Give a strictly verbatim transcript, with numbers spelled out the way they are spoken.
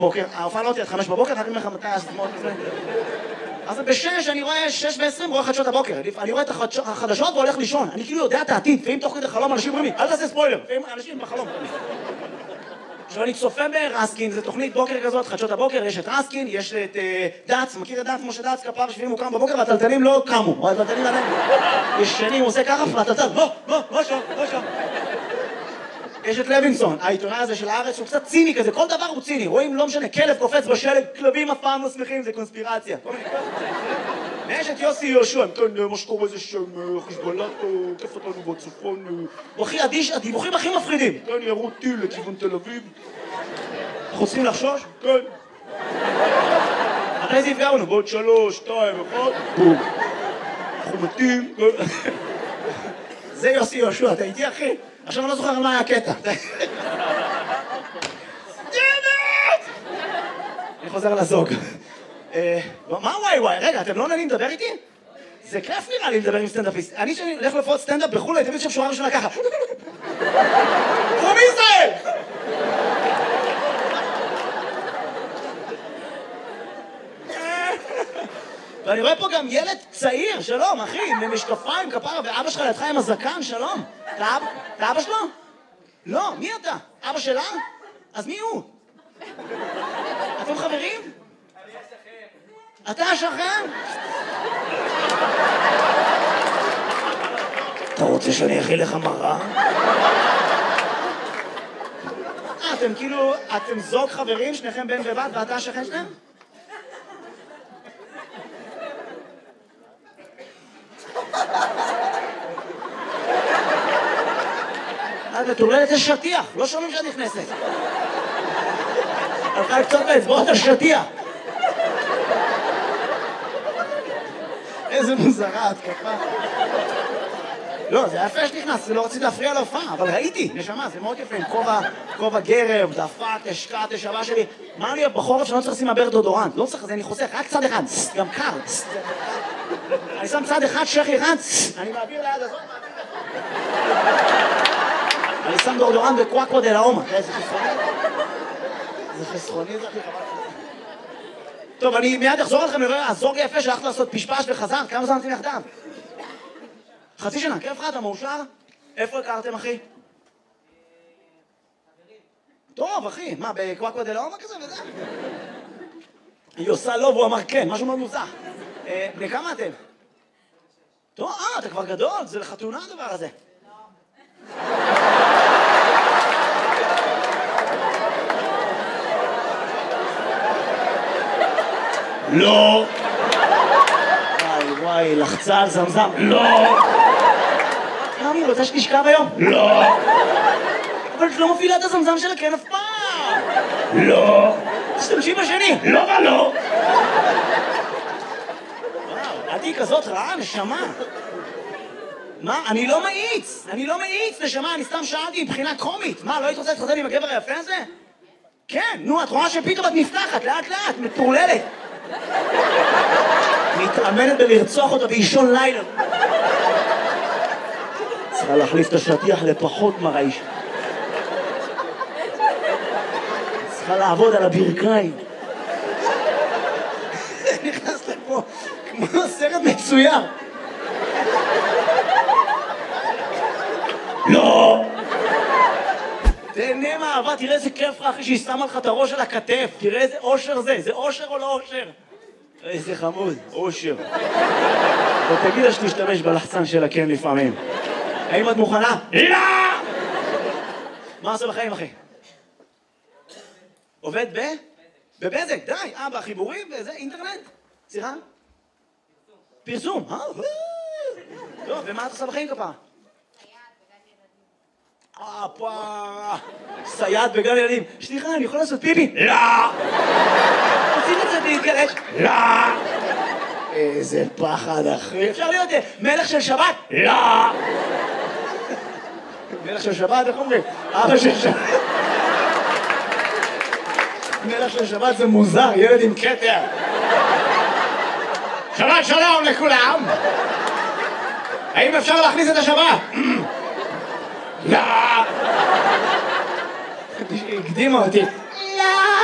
בוקר, ההופעה לא תהיה עד חמש בבוקר, אני אומר לך מתי השמאל כזה. אז בשש אני רואה שש ועשרים, רואה חדשות הבוקר. אני רואה את החדשות והולך לישון. אני כאילו יודע את העתיד, ואם תוך כדי חלום אנשים אומרים לי, אל תעשה ספוילר, ואם אנשים בחלום. עכשיו אני צופה ברסקין, זו תוכנית בוקר כזאת, חדשות הבוקר, יש את רסקין, יש את דאץ, מכיר את דאץ, משה דאץ, כפר שביעים הוא קם בבוקר והטלטלים לא קמו, הטלטלים עליהם. ישנים, הוא עושה ככה, והטלטל, בוא, בוא, בוא שם, בוא שם. יש את לוינסון, העיתונאי הזה של הארץ, הוא קצת ציני כזה, כל דבר הוא ציני, רואים, לא משנה, כלב קופץ בשלג, כלבים אף פעם לא שמחים, זה קונספירציה. ויש את יוסי יהושע, כן, מה שקורה זה שם, חיזבאללה, כיף אותנו בצפון, הוא הכי אדיש, הדיווחים הכי מפחידים. כן, ירו טיל לכיוון תל אביב. אנחנו צריכים לחשוש? כן. אחרי זה יפגע לנו, בעוד שלוש, שתיים, אחד, בום. אנחנו מתים. זה יוסי יהושע, אתה איתי אחי? עכשיו אני לא זוכר על מה היה הקטע. אני חוזר לזוג. מה וואי וואי? רגע, אתם לא נהנים לדבר איתי? זה כיף נראה לי לדבר עם סטנדאפיסט. אני שאני הולך לפחות סטנדאפ בחו"ל, הייתי תמיד שם שורה ראשונה ככה. From Israel! ואני רואה פה גם ילד צעיר, שלום, אחי, עם משקפיים, כפרה, ואבא שלך לידך עם הזקן, שלום. אתה אבא שלו? לא, מי אתה? אבא שלה? אז מי הוא? אתם חברים? אתה השכן? אתה רוצה שאני אכיל לך מראה? אתם כאילו, אתם זוג חברים, שניכם בן ובת, ואתה השכן שלהם? את מטורללת לשטיח, לא שומעים שאת נכנסת. הלכה לקצות באצבעות השטיח. איזה מוזרה, התקפה. לא, זה יפה שנכנס, לא רציתי להפריע להופעה, אבל ראיתי, נשמה, זה מאוד יפה, עם כובע גרב, דפק, השקעת, השבה שלי. מה אני בחורף שאני לא צריך לשים מעבר דודורנט? לא צריך, אני חוסך, רק צד אחד, גם קר. אני שם צד אחד, שכי אחד, אני מעביר ליד הזאת, אני שם דודורנט בקוואקו דה לאומה. זה חסרוני? זה חסרוני, זה הכי חבל. טוב, אני מיד אחזור לכם לראה, הזוג יפה שהלכת לעשות פשפש וחזרת, כמה זמן אתם יחדיו? חצי שנה, כיף לך, אתה מאושר? איפה הכרתם, אחי? טוב, אחי, מה, בקוואקו דה לאומה כזה וזה? היא עושה לא והוא אמר כן, משהו מאוד מוזר. בני כמה אתם? טוב, אה, אתה כבר גדול, זה לחתונה הדבר הזה. לא. וואי וואי, לחצה על זמזם. לא. אני רוצה שתשכב היום? לא. אבל את לא מפעילה את הזמזם שלה כן אף פעם. לא. תשתמשי בשני. לא ולא. וואו, את היא כזאת רעה, נשמה. מה? אני לא מאיץ. אני לא מאיץ, נשמה. אני סתם שאלתי מבחינה קומית. מה, לא היית רוצה להתחתן עם הגבר היפה הזה? כן, נו, את רואה שפתאום את נפתחת, לאט לאט, מטורללת. מתאמנת בלרצוח אותה באישון לילה. צריכה להחליף את השטיח לפחות מרעיש. צריכה לעבוד על הברכיים. נכנס לפה כמו סרט מצויר. לא! תהנה מהאהבה, תראה איזה כיף לך אחי שהיא שמה לך את הראש על הכתף. תראה איזה אושר זה, זה אושר או לא אושר? איזה חמוד, אושר. ותגיד לה שתשתמש בלחצן שלה כן לפעמים. האם את מוכנה? לא! מה עושה בחיים אחי? עובד ב? בבזק, די. אה, בחיבורים, וזה, אינטרנט? סליחה? פרסום. אה, טוב, ומה את עושה בחיים כפרה? אה, פה... סייעת בגן ילדים. סליחה, אני יכול לעשות פיפי? לא! עושים את זה להתגלש? לא! איזה פחד, אחי. אפשר להיות מלך של שבת? לא! מלך של שבת, איך אומרים? אבא של שבת. מלך של שבת זה מוזר, ילד עם כתר. שבת שלום לכולם! האם אפשר להכניס את השבת? לא! הקדימה אותי.